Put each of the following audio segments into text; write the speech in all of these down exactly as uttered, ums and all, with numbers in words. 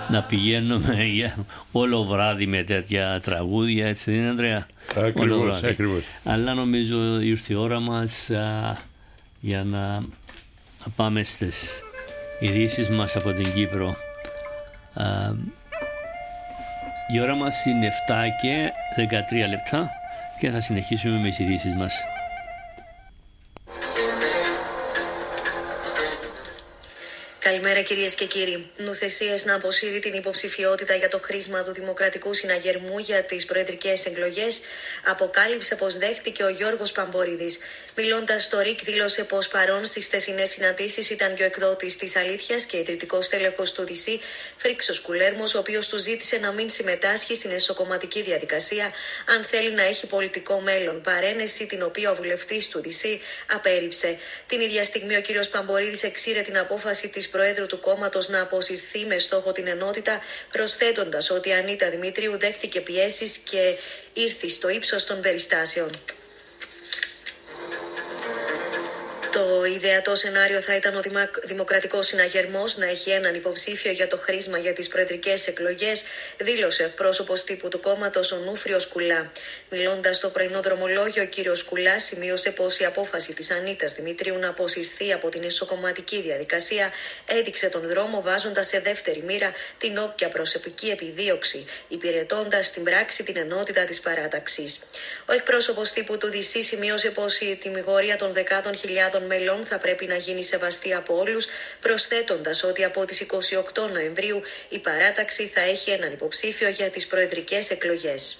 να πηγαίνουμε όλο βράδυ με τέτοια τραγούδια, έτσι δεν είναι, Ανδρέα? Ακριβώς, ακριβώς. Αλλά νομίζω ήρθε η ώρα μας α, για να πάμε στις ειδήσεις μας από την Κύπρο. Α, η ώρα μας είναι επτά και δεκατρία λεπτά και θα συνεχίσουμε με τις ειδήσεις μας. Καλημέρα κυρίες και κύριοι. Νουθεσίες να αποσύρει την υποψηφιότητα για το χρήσμα του Δημοκρατικού Συναγερμού για τις προεδρικές εκλογές, αποκάλυψε πως δέχτηκε ο Γιώργος Παμπορίδης. Μιλώντας στο ΡΙΚ, δήλωσε πως παρόν στις χθεσινές συναντήσεις ήταν και ο εκδότης της Αλήθειας και ιδρυτικός τέλεχος του ΔΥΣΥ, Φρίξος Κουλέρμος, ο οποίος του ζήτησε να μην συμμετάσχει στην εσωκομματική διαδικασία αν θέλει να έχει πολιτικό μέλλον. Παρένεση την οποία ο βουλευτής του ΔΥΣΥ απέρριψε. Την ίδια στιγμή ο κύριος Παμπορίδης εξήρε την απόφαση της Προέδρου του κόμματος να αποσυρθεί με στόχο την ενότητα, προσθέτοντας ότι η Ανίτα Δημήτριου δέχθηκε πιέσεις και ήρθε στο ύψος των περιστάσεων. Το ιδεατό σενάριο θα ήταν ο Δημοκρατικός Συναγερμός να έχει έναν υποψήφιο για το χρήσμα για τις προεδρικές εκλογές, δήλωσε εκπρόσωπος τύπου του κόμματος ο Νούφριος Κουλά. Μιλώντας στο πρωινό δρομολόγιο, ο κύριος Κουλά σημείωσε πως η απόφαση της Ανίτας Δημητρίου να αποσυρθεί από την εσωκομματική διαδικασία έδειξε τον δρόμο, βάζοντας σε δεύτερη μοίρα την όποια προσωπική επιδίωξη, υπηρετώντας στην πράξη την ενότητα της παράταξης. Ο εκπρόσωπος τύπου του ΔΥΣΥ σημείωσε πως η τιμιγορία των δεκάδων χιλιάδων μελών θα πρέπει να γίνει σεβαστή από όλους, προσθέτοντας ότι από τις είκοσι οκτώ Νοεμβρίου η παράταξη θα έχει έναν υποψήφιο για τις προεδρικές εκλογές.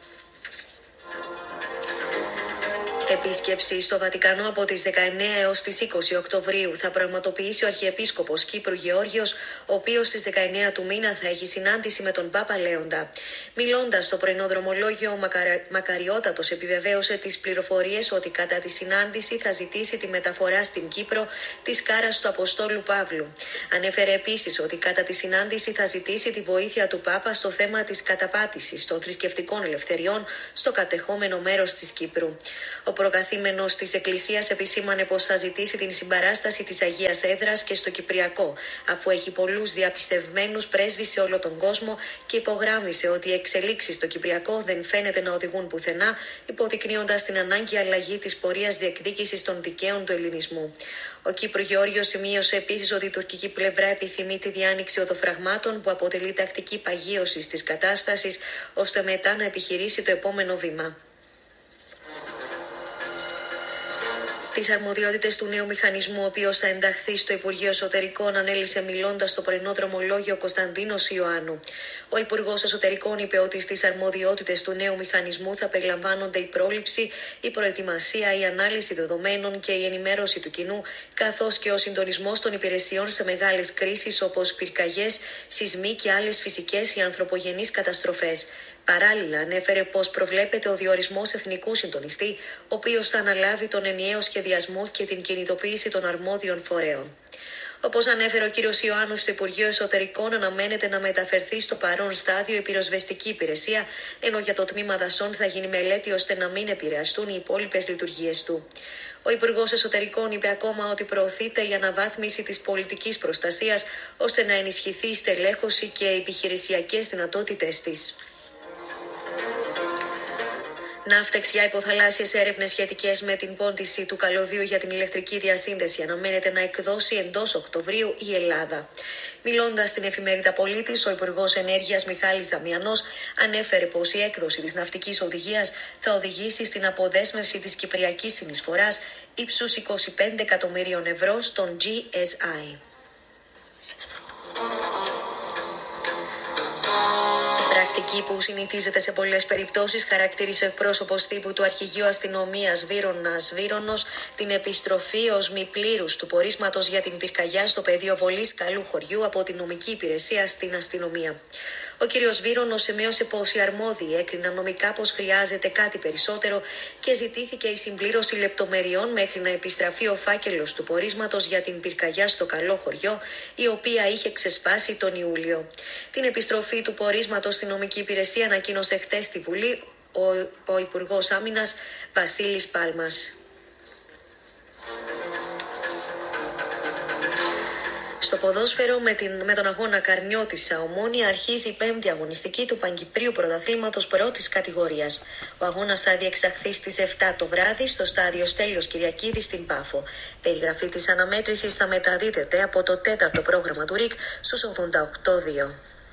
Επίσκεψη στο Βατικανό από τις δεκαεννέα έως τις είκοσι Οκτωβρίου θα πραγματοποιήσει ο Αρχιεπίσκοπος Κύπρου Γεώργιος, ο οποίος στις δεκαεννέα του μήνα θα έχει συνάντηση με τον Πάπα Λέοντα. Μιλώντας στο πρωινό δρομολόγιο, ο Μακαρα... Μακαριότατος επιβεβαίωσε τις πληροφορίες ότι κατά τη συνάντηση θα ζητήσει τη μεταφορά στην Κύπρο της κάρας του Αποστόλου Παύλου. Ανέφερε επίσης ότι κατά τη συνάντηση θα ζητήσει τη βοήθεια του Πάπα στο θέμα της καταπάτησης των θρησκευτικών ελευθεριών στο κατεχόμενο μέρος της Κύπρου. Ο προκαθήμενος της Εκκλησίας επισήμανε πως θα ζητήσει την συμπαράσταση της Αγίας Έδρας και στο Κυπριακό, αφού έχει πολλούς διαπιστευμένους πρέσβεις σε όλο τον κόσμο, και υπογράμμισε ότι οι εξελίξεις στο Κυπριακό δεν φαίνεται να οδηγούν πουθενά, υποδεικνύοντας την ανάγκη αλλαγή της πορείας διεκδίκησης των δικαίων του ελληνισμού. Ο Κύπρου Γεώργιος σημείωσε επίσης ότι η τουρκική πλευρά επιθυμεί τη διάνοιξη οδοφραγμάτων, που αποτελεί τακτική παγίωση της κατάστασης, ώστε μετά να επιχειρήσει το επόμενο βήμα. Τις αρμοδιότητες του νέου μηχανισμού, ο οποίος θα ενταχθεί στο Υπουργείο Εσωτερικών, ανέλησε μιλώντας στο πρωινό δρομολόγιο ο Κωνσταντίνος Ιωάννου. Ο Υπουργός Εσωτερικών είπε ότι στις αρμοδιότητες του νέου μηχανισμού θα περιλαμβάνονται η πρόληψη, η προετοιμασία, η ανάλυση δεδομένων και η ενημέρωση του κοινού, καθώς και ο συντονισμός των υπηρεσιών σε μεγάλες κρίσεις όπως πυρκαγιές, σεισμοί και άλλες φυσικές ή ανθρωπογενείς καταστροφές. Παράλληλα, ανέφερε πως προβλέπεται ο διορισμός εθνικού συντονιστή, ο οποίος θα αναλάβει τον ενιαίο σχεδιασμό και την κινητοποίηση των αρμόδιων φορέων. Όπως ανέφερε ο κ. Ιωάννου, στο Υπουργείο Εσωτερικών αναμένεται να μεταφερθεί στο παρόν στάδιο η πυροσβεστική υπηρεσία, ενώ για το τμήμα δασών θα γίνει μελέτη ώστε να μην επηρεαστούν οι υπόλοιπες λειτουργίες του. Ο Υπουργός Εσωτερικών είπε ακόμα ότι προωθείται η αναβάθμιση της πολιτικής προστασίας, ώστε να ενισχυθεί η στελέχωση και οι επιχειρησιακές δυνατότητες της. Ναύτεξια υποθαλάσσιες έρευνες σχετικές με την πόντιση του καλωδίου για την ηλεκτρική διασύνδεση αναμένεται να εκδώσει εντός Οκτωβρίου η Ελλάδα. Μιλώντας στην εφημερίδα Πολίτης, ο Υπουργός Ενέργειας Μιχάλης Δαμιανός ανέφερε πως η έκδοση της ναυτικής οδηγίας θα οδηγήσει στην αποδέσμευση της κυπριακής συνεισφοράς ύψους είκοσι πέντε εκατομμύριων ευρώ στον τζι ες άι. Πρακτική που συνηθίζεται σε πολλές περιπτώσεις, χαρακτήρισε ο εκπρόσωπος τύπου του Αρχηγείου Αστυνομίας Βύρωνας Βύρωνος την επιστροφή ως μη πλήρους του πορίσματος για την πυρκαγιά στο πεδίο βολής Καλού Χωριού από την νομική υπηρεσία στην αστυνομία. Ο κ. Βύρωνος σημείωσε πως οι αρμόδιοι έκριναν νομικά πως χρειάζεται κάτι περισσότερο και ζητήθηκε η συμπλήρωση λεπτομεριών μέχρι να επιστραφεί ο φάκελος του πορίσματος για την πυρκαγιά στο Καλό Χωριό, η οποία είχε ξεσπάσει τον Ιούλιο. Την επιστροφή του πορίσματος στην νομική υπηρεσία ανακοίνωσε χτες στη Βουλή ο, ο Υπουργός Άμυνας Βασίλης Στο ποδόσφαιρο, με, την, με τον αγώνα Καρνιώτισσα Ομόνοια αρχίζει η πέμπτη αγωνιστική του Παγκυπρίου Πρωταθλήματος πρώτης κατηγορίας. Ο αγώνας θα διεξαχθεί στις επτά το βράδυ στο στάδιο Στέλιος Κυριακίδης στην Πάφο. Περιγραφή της αναμέτρησης θα μεταδίδεται από το τέταρτο πρόγραμμα του ΡΙΚ στους ογδόντα οκτώ δύο.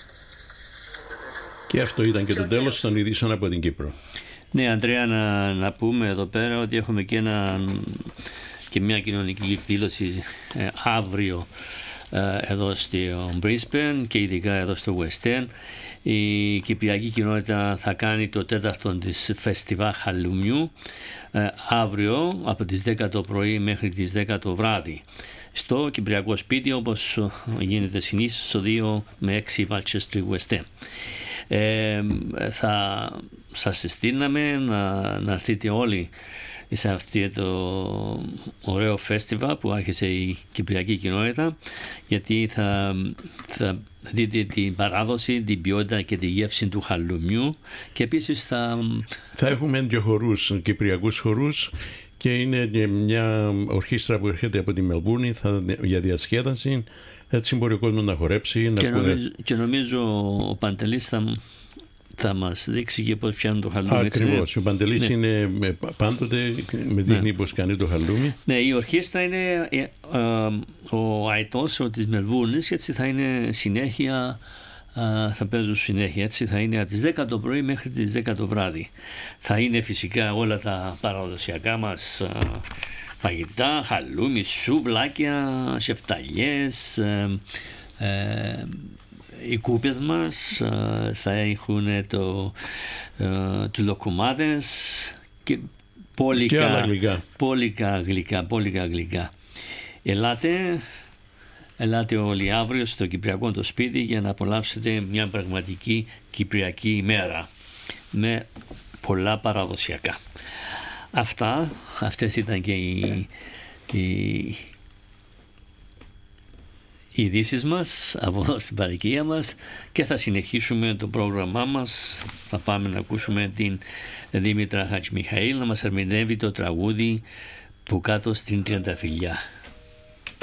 Και αυτό ήταν και, και το τέλος των ειδήσεων από την Κύπρο. Ναι, Αντρέα, να, να πούμε εδώ πέρα ότι έχουμε και, ένα, και μια κοινωνική εκδήλωση ε, αύριο ε, εδώ στο Brisbane και ειδικά εδώ στο West End. Η κυπριακή κοινότητα θα κάνει το τέταρτο της φεστιβάλ Χαλούμιου ε, αύριο από τις δέκα το πρωί μέχρι τις δέκα το βράδυ στο Κυπριακό Σπίτι, όπως γίνεται συνήθως στο δύο με έξι Vulture Street West End. Ε, θα σας συστήναμε να, να έρθετε όλοι σε αυτό το ωραίο φεστιβάλ που άρχισε η Κυπριακή κοινότητα, γιατί θα, θα δείτε την παράδοση, την ποιότητα και τη γεύση του χαλουμιού, και επίσης θα... θα έχουμε και χορούς, κυπριακούς χορούς, και είναι και μια ορχήστρα που έρχεται από τη Μελβούρνη θα, για διασκέδαση. Έτσι μπορεί ο κόσμος να χορέψει. Και, να νομίζω, και νομίζω ο Παντελής θα, θα μας δείξει και πώς φτιάχνουν το χαλούμι. Ακριβώς. Ο Παντελής ναι. είναι με, πάντοτε με δείχνει ναι. πώς κάνει το χαλούμι. Ναι, η ορχήστρα είναι ε, ε, ε, ο αετός της Μελβούρνης, έτσι θα είναι συνέχεια, ε, θα παίζουν συνέχεια, έτσι θα είναι από τις δέκα το πρωί μέχρι τις δέκα το βράδυ. Θα είναι φυσικά όλα τα παραδοσιακά μας ε, φαγητά, χαλούμι, σουβλάκια, σεφταλιές, ε, ε, οι κούπες μας ε, θα έχουν το, ε, του λοκουμάδες και πόλικα γλυκά. Πόλικα γλυκά, πόλικα γλυκά. Ελάτε, ελάτε όλοι αύριο στο Κυπριακό το σπίτι για να απολαύσετε μια πραγματική Κυπριακή ημέρα με πολλά παραδοσιακά. Αυτά, αυτές ήταν και οι, οι, οι ειδήσεις μας από στην παροικία μας, και θα συνεχίσουμε το πρόγραμμά μας. Θα πάμε να ακούσουμε την Δήμητρα Χατζημιχαήλ να μας ερμηνεύει το τραγούδι «Που κάτω στην Τριανταφυλλιά».